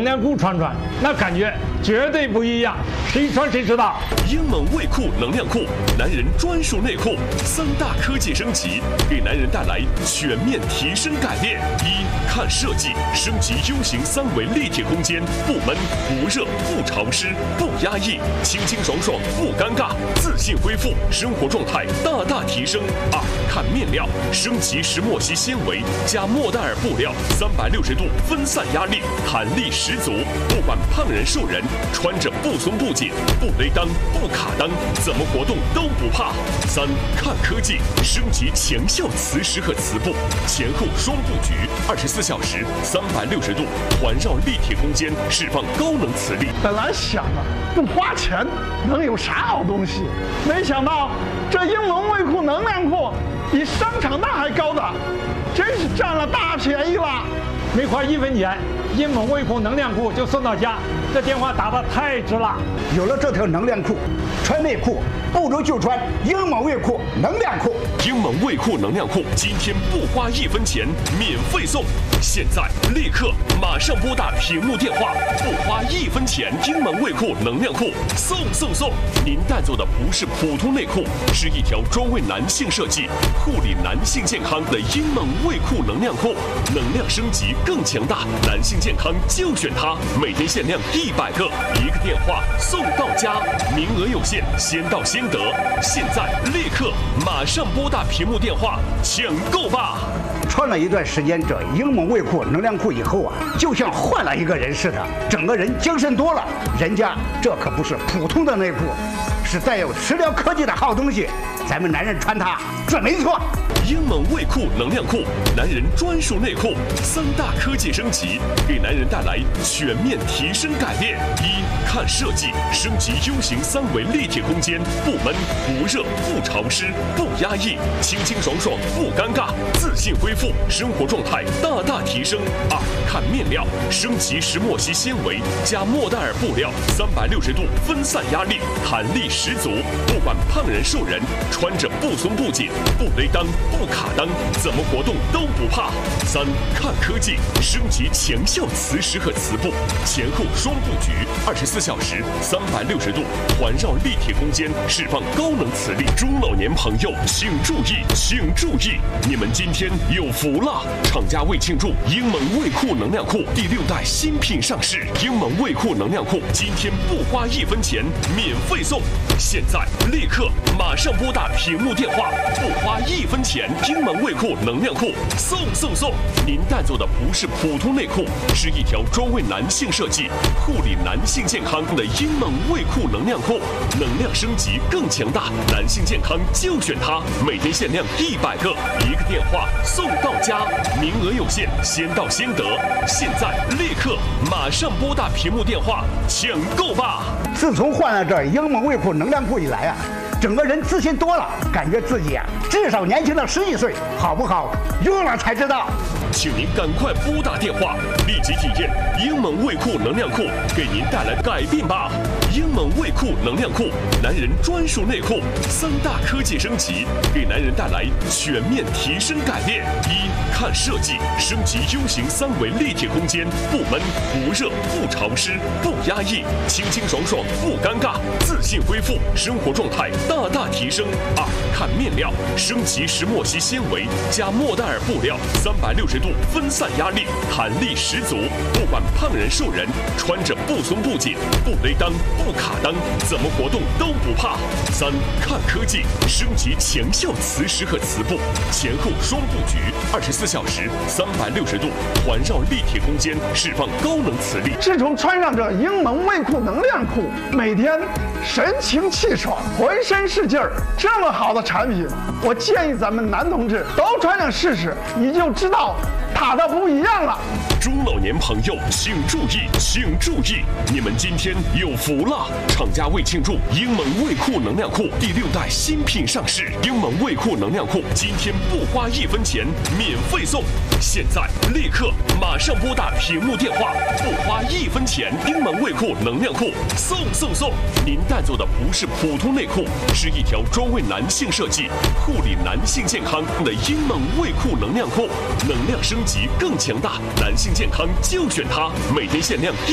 量裤穿穿，那感觉绝对不一样，谁穿谁知道。 英猛卫裤能量裤，男人专属内裤，3大科技升级，给男人带来全面提升改变。一、看设计，升级 U 型3维立体空间，不闷、不热、不潮湿、不压抑，清清爽爽不尴尬，自信恢复，生活状态大大提升。2、看面料，升级石墨烯纤维加莫代尔布料，360度分散压力，弹力十足，不管胖人瘦人，穿着不松不紧，不勒裆不卡裆，怎么活动都不怕。3、看科技，升级强效磁石和磁布，前后双布局，24小时360度环绕立体空间，释放高能磁力。 本来想着不花钱能有啥好东西，没想到这英龙卫裤能量裤比商场那还高档，真是占了大便宜了。 没花1分钱，英猛卫裤能量裤就送到家，这电话打得太值了。 有了这条能量裤，穿内裤不如就穿英猛卫裤能量裤。 英猛卫裤能量裤今天不花1分钱，免费送！现在立刻马上拨打屏幕电话，不花1分钱，英猛卫裤能量裤送！您带走的不是普通内裤，是一条专为男性设计、护理男性健康的英猛卫裤能量裤，能量升级更强大，男性健康就选它，每天限量100个，1个电话送到家，名额有限，先到先得。现在立刻马上拨打屏幕电话抢购吧！ 穿了一段时间这英猛卫裤能量裤以后啊，就像换了一个人似的，整个人精神多了。人家这可不是普通的内裤，是带有磁疗科技的好东西，咱们男人穿它准没错。 英猛卫裤能量裤，男人专属内裤，3大科技升级，给男人带来全面提升改变。一、看设计，升级 U 型3维立体空间，不闷、不热、不潮湿、不压抑，清清爽爽不尴尬，自信恢复，生活状态大大提升。2、看面料，升级石墨烯纤维加莫代尔布料，360度分散压力，弹力十足，不管胖人瘦人，穿着不松不紧，不勒裆不卡裆，怎么活动都不怕。3、看科技，升级强效磁石和磁布，前后双布局，24小时360度环绕立体空间，释放高能磁力。中老年朋友请注意，请注意，你们今天有福了！厂家为庆祝英猛卫裤能量裤第6代新品上市，英猛卫裤能量裤今天不花1分钱，免费送！现在立刻马上拨打屏幕电话，不花1分钱，英猛卫裤能量裤送！您带走的不是普通内裤，是一条专为男性设计、护理男性健康的英猛卫裤能量裤，能量升级更强大，男性健康就选它，每天限量100个，1个电话送到家，名额有限，先到先得。现在立刻马上拨打屏幕电话抢购吧！ 自从换了这英猛卫裤能量裤以来啊，整个人自信多了，感觉自己啊至少年轻了10几岁，好不好？用了才知道。 请您赶快拨打电话，立即体验英猛卫裤能量裤给您带来改变吧！英猛卫裤能量裤，男人专属内裤，3大科技升级，给男人带来全面提升改变。一、看设计，升级 U 型3维立体空间，不闷、不热、不潮湿、不压抑，清清爽爽不尴尬，自信恢复，生活状态大大提升。2、看面料，升级石墨烯纤维加莫代尔布料，360度分散压力，弹力十足，不管胖人瘦人，穿着不松不紧，不勒裆不卡裆，怎么活动都不怕。3、看科技，升级强效磁石和磁布，前后双布局，24小时360度环绕立体空间，释放高能磁力。 自从穿上这英猛卫裤能量裤，每天神清气爽，浑身是劲儿。这么好的产品，我建议咱们男同志都穿上试试，你就知道它的不一样了。 中老年朋友请注意，请注意，你们今天有福了！厂家为庆祝英猛卫裤能量裤第6代新品上市，英猛卫裤能量裤今天不花1分钱，免费送！现在立刻马上拨打屏幕电话，不花1分钱，英猛卫裤能量裤送！您带走的不是普通内裤，是一条专为男性设计、护理男性健康的英猛卫裤能量裤，能量升级更强大，男性健康就选它，每天限量